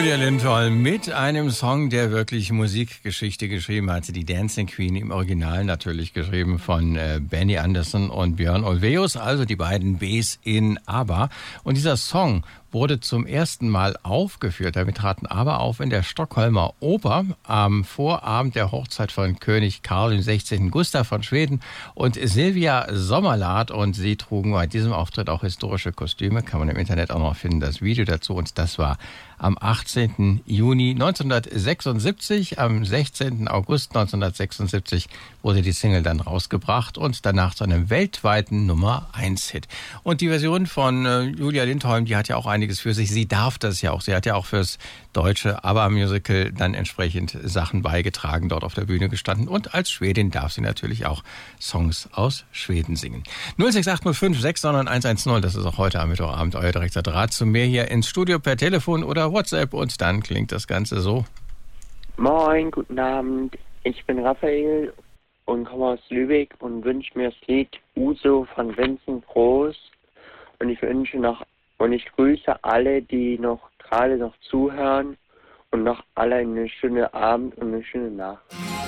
Julia Lindholm mit einem Song, der wirklich Musikgeschichte geschrieben hat. Die Dancing Queen im Original natürlich geschrieben von Benny Andersson und Björn Ulvaeus, also die beiden Bs in ABBA. Und dieser Song wurde zum ersten Mal aufgeführt. Damit traten ABBA auf in der Stockholmer Oper am Vorabend der Hochzeit von König Karl XVI. Gustav von Schweden und Silvia Sommerlath. Und sie trugen bei diesem Auftritt auch historische Kostüme. Kann man im Internet auch noch finden, das Video dazu. Und das war am 18. Juni 1976. Am 16. August 1976 wurde die Single dann rausgebracht und danach zu einem weltweiten Nummer-1-Hit. Und die Version von Julia Lindholm, die hat ja auch einiges für sich. Sie darf das ja auch. Sie hat ja auch fürs deutsche ABBA-Musical dann entsprechend Sachen beigetragen, dort auf der Bühne gestanden. Und als Schwedin darf sie natürlich auch Songs aus Schweden singen. 06805 69110, das ist auch heute am Mittwochabend euer direkter Draht zu mir hier ins Studio per Telefon oder WhatsApp. Und dann klingt das Ganze so. Moin, guten Abend. Ich bin Raphael und komme aus Lübeck und wünsche mir das Lied Uso von Vincent Groß. Und ich grüße alle, die gerade noch zuhören und noch alle einen schönen Abend und eine schöne Nacht.